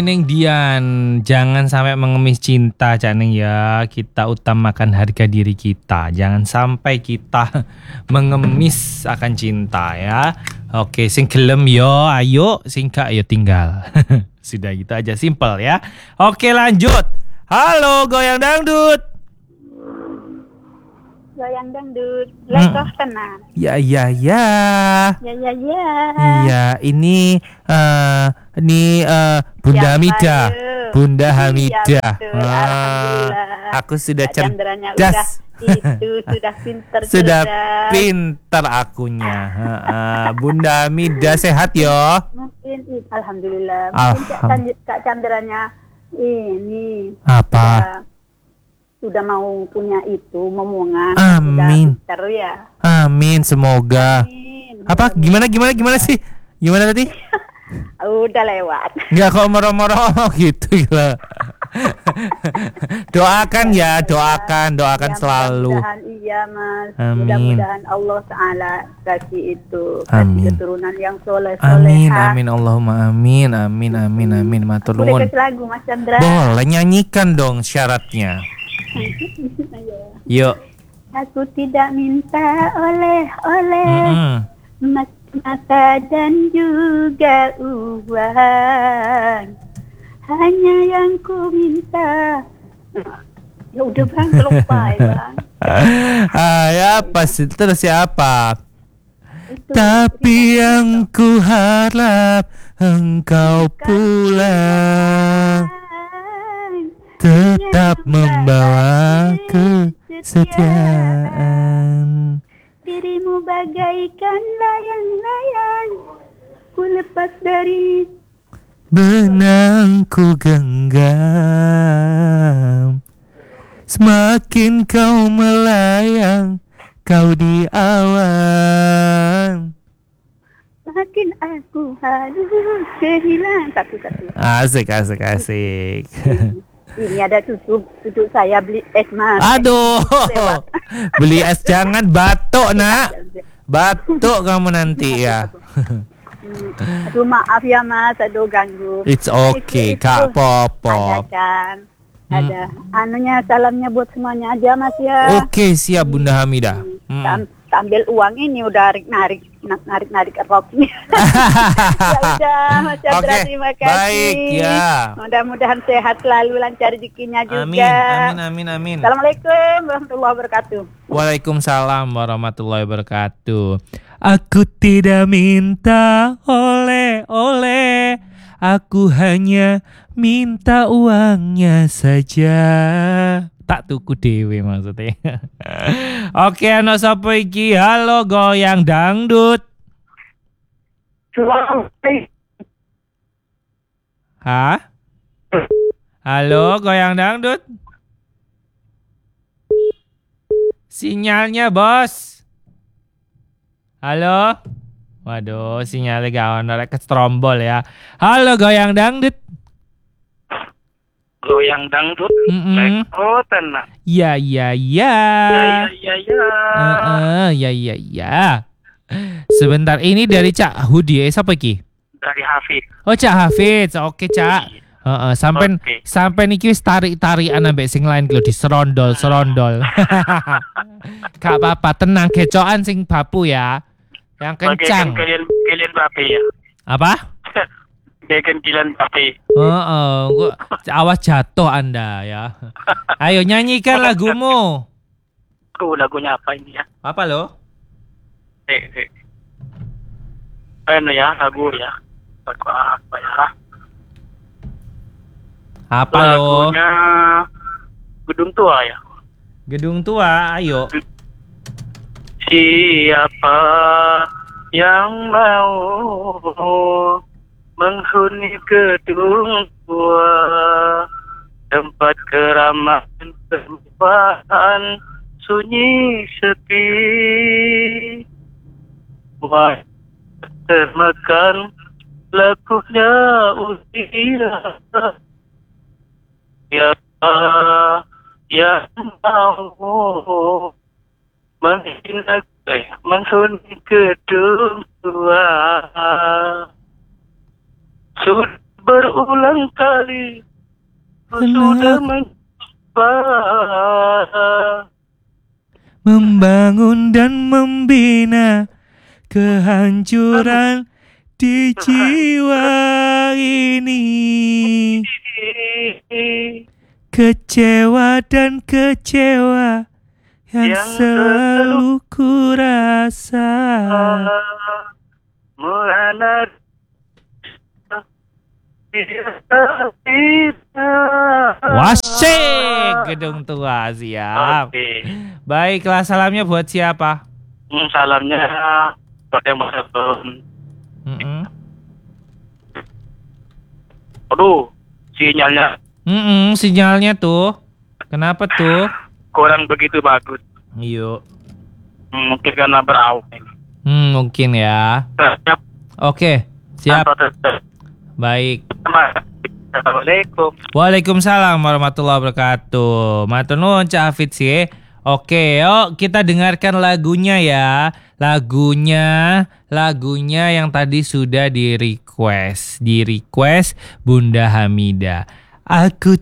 Neng Dian, jangan sampai mengemis cinta, Cak Neng ya. Kita utamakan harga diri kita. Jangan sampai kita mengemis akan cinta ya. Oke, sing gelem yo, ayo, sing gak yo tinggal. Sudah gitu aja, simpel ya. Oke, lanjut. Halo, goyang dangdut. Goyang dangdut, lekoh tenang. Ya. Ya. Iya, ini Bunda Siapa Hamida. yuk? Bunda Iya, Hamida. betul. Alhamdulillah. Aku sudah Kak Chandranya cerdas. sudah pinter. Sudah cerdas. pintar akunya. Bunda Hamida sehat yo. Mungkin alhamdulillah. Mungkin Kak Chandranya ini Apa? sudah mau punya itu momongan. Amin. Sudah pinter ya. Amin, semoga. Amin. Apa? Gimana sih? Gimana tadi? Udah lewat. Enggak kok moro-moro gitu gila. Doakan ya, doakan Ya, selalu. mudah-mudahan iya mas. Amin. Mudah-mudahan Allah Ta'ala kasih itu, Amin. kasih keturunan yang soleh Amin, soleha. amin, Allahumma amin, amin. Matur Boleh nuwun. kasih lagu Mas Chandra? Boleh, nyanyikan dong syaratnya. Yuk. Aku tidak minta oleh-oleh mata dan juga uang, hanya yang ku minta. Ya udah bang, lupa ya bang. Ya pasti terus siapa? Itu, Tapi yang ku harap engkau pulang, tetap membawa kesetiaan. Dirimu bagaikan layang-layang, ku lepas dari Benangku genggam, semakin kau melayang, kau di awan. makin aku harus kehilangan satu-satu. Asik. Ini ada cucu saya beli es mas. Aduh, beli es jangan batuk nak, batuk kamu nanti ya. Aduh maaf ya mas, aduh ganggu. It's okay, Kak Popo. Ada kan, ada anunya salamnya buat semuanya aja mas ya. Oke, siap Bunda Hamidah. Sambil uang ini udah narik roknya. Ya udah Mas Chandra, Oke, terima kasih. baik ya. Mudah-mudahan sehat selalu, lancar rezekinya juga. Amin. Assalamualaikum warahmatullahi wabarakatuh. Waalaikumsalam warahmatullahi wabarakatuh. Aku tidak minta oleh-oleh, aku hanya minta uangnya saja. Tak tuku dewe maksudnya. Oke, anak sapa iki? Halo goyang dangdut. Hah? Halo goyang dangdut. Sinyalnya bos. Halo. Waduh, sinyalnya gak ono rek kestrombol ya. Halo goyang dangdut. Goyang dangdut, oh tenang. Ya. Ya. Ya. Sebentar, ini dari Cak Hudi, siapa iki? Dari Hafid. Oh, Cak Hafiz. Oke, Cak. Sampai niki wis tarik-tarikan ambek sing lain lho diserondol. Gak apa-apa, tenang, gecokan sing bapu ya. Yang kencang. Kalian bape ya. Apa? Kalian bape. Gua awas jatuh Anda ya. Ayo nyanyikan lagumu. Lagunya apa ini ya? Apa lo? Lagu ya. Lagu apa ya? Apa lo? Lagunya Gedung Tua ya. Gedung Tua, ayo. Siapa yang mau menghuni gedung tua, tempat keramaian perjumpaan sunyi sepi, wajah termakan lakunya usia. Siapa yang mau menghuni gedung tua, sudah berulang kali ku sudah mencoba. Membangun dan membina kehancuran di jiwa ini. Kecewa dan kecewa yang selalu ku rasa. Wasyik gedung tua, siap. Oke. Baiklah, salamnya buat siapa? Salamnya buat yang masih aduh, sinyalnya Sinyalnya tuh. Kenapa tuh? kurang begitu bagus. Yuk. Mungkin karena berawal. Mungkin ya. Siap. Oke, siap. Baik. Assalamualaikum. Waalaikumsalam warahmatullahi wabarakatuh. Matur nuwun Cak Hafid sih. Oke, yuk kita dengarkan lagunya ya. Lagunya yang tadi sudah di request Bunda Hamidah. Aku